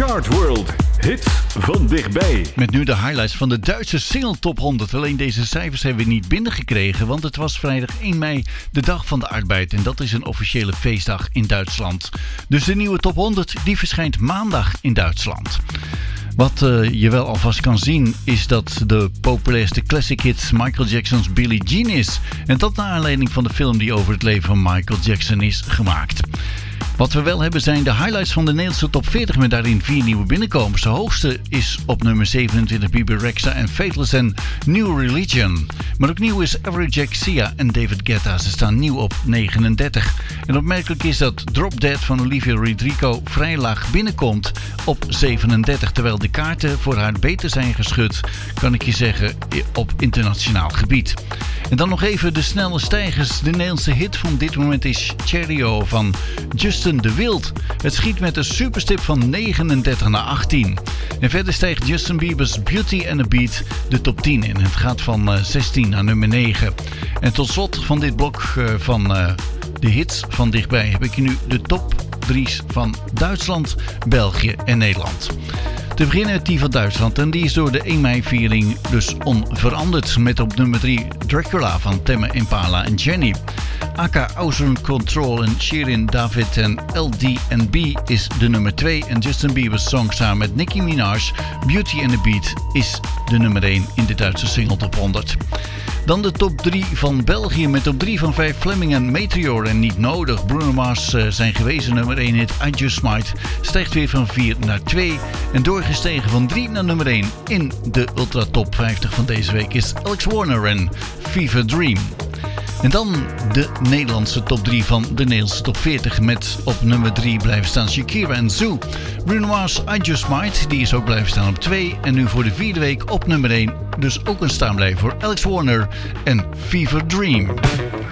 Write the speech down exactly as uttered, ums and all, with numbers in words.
Chart World. Hits van dichtbij. Met nu de highlights van de Duitse single top honderd. Alleen deze cijfers hebben we niet binnengekregen, want het was vrijdag één mei, de dag van de arbeid. En dat is een officiële feestdag in Duitsland. Dus de nieuwe top honderd die verschijnt maandag in Duitsland. Wat uh, je wel alvast kan zien is dat de populairste classic hit Michael Jackson's Billie Jean is. En dat naar aanleiding van de film die over het leven van Michael Jackson is gemaakt. Wat we wel hebben zijn de highlights van de Nederlandse top veertig met daarin vier nieuwe binnenkomers. De hoogste is op nummer zevenentwintig Bebe Rexha en Faithless en New Religion. Maar ook nieuw is Everjack Sia en David Guetta. Ze staan nieuw op negenendertig. En opmerkelijk is dat Drop Dead van Olivia Rodrigo vrij laag binnenkomt op zevenendertig. Terwijl de kaarten voor haar beter zijn geschud, kan ik je zeggen, op internationaal gebied. En dan nog even de snelle stijgers. De Nederlandse hit van dit moment is Cherry-O van Justin de Wild. Het schiet met een superstip van negenendertig naar achttien. En verder stijgt Justin Bieber's Beauty and a Beat de top tien in. Het gaat van uh, zestien naar nummer negen. En tot slot van dit blok uh, van uh, de hits van dichtbij heb ik nu de top drie's van Duitsland, België en Nederland. Te beginnen met die van Duitsland en die is door de één mei-viering dus onveranderd. Met op nummer drie Dracula van Temme Impala en Jenny. Aka Außen Control en Shirin David en L D and B is de nummer twee. En Justin Bieber's song samen met Nicki Minaj, Beauty and the Beat, is de nummer één in de Duitse single top honderd. Dan de top drie van België met op drie van vijf Fleming en Meteor en Niet Nodig. Bruno Mars uh, zijn gewezen nummer één hit I Just Might stijgt weer van vier naar twee. En doorgestegen van drie naar nummer één in de Ultra Top vijftig van deze week is Alex Warner en Fever Dream. En dan de Nederlandse top drie van de Nederlandse top veertig met op nummer drie blijven staan Shakira en Zoo. Bruno Mars I Just Might, die is ook blijven staan op twee. En nu voor de vierde week op nummer één, dus ook een staanblijver voor Alex Warner en Fever Dream.